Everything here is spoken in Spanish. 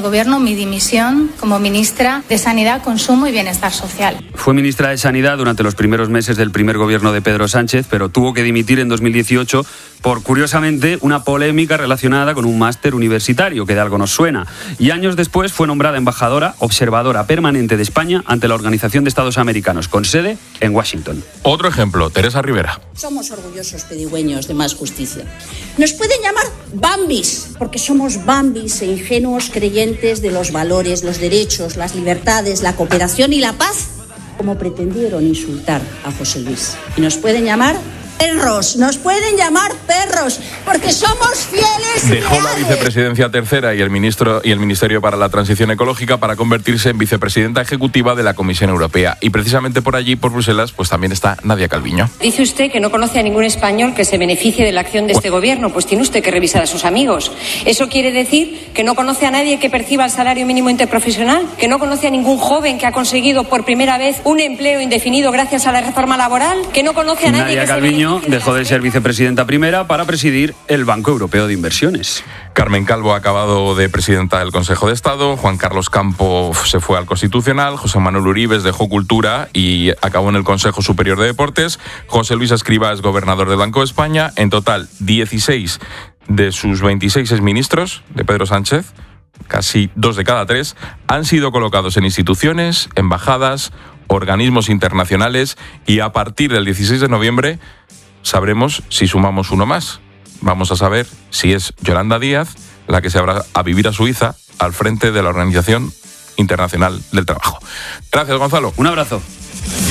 Gobierno mi dimisión como ministra de Sanidad, Consumo y Bienestar Social. Fue ministra de Sanidad durante los primeros meses del primer gobierno de Pedro Sánchez, pero tuvo que dimitir en 2018 por, curiosamente, una polémica relacionada con un máster universitario, que de algo nos suena. Y años después fue nombrada embajadora observadora permanente de España ante la Organización de Estados Americanos, con sede en Washington. Otro ejemplo, Teresa Rivera. Somos orgullosos pedigüeños de más justicia. Nos pueden llamar Bambis, porque somos Bambis e ingenuos creyentes de los valores, los derechos, las libertades, la cooperación y la paz, como pretendieron insultar a José Luis. Y nos pueden llamar perros, porque somos fieles. Dejó la vicepresidencia tercera y el Ministerio para la Transición Ecológica para convertirse en vicepresidenta ejecutiva de la Comisión Europea. Y precisamente por allí, por Bruselas, pues también está Nadia Calviño. Dice usted que no conoce a ningún español que se beneficie de la acción de este gobierno. Pues tiene usted que revisar a sus amigos. ¿Eso quiere decir que no conoce a nadie que perciba el salario mínimo interprofesional? ¿Que no conoce a ningún joven que ha conseguido por primera vez un empleo indefinido gracias a la reforma laboral? ¿Que no conoce a nadie Nadia Calviño dejó de ser vicepresidenta primera para presidir el Banco Europeo de Inversiones. Carmen Calvo ha acabado de presidenta del Consejo de Estado, Juan Carlos Campo se fue al Constitucional, José Manuel Uribes dejó Cultura y acabó en el Consejo Superior de Deportes, José Luis Escrivá es gobernador del Banco de España. En total, 16 de sus 26 exministros de Pedro Sánchez, casi 2 de cada 3, han sido colocados en instituciones, embajadas, organismos internacionales, y a partir del 16 de noviembre sabremos si sumamos uno más. Vamos a saber si es Yolanda Díaz la que se habrá a vivir a Suiza al frente de la Organización Internacional del Trabajo. Gracias, Gonzalo. Un abrazo.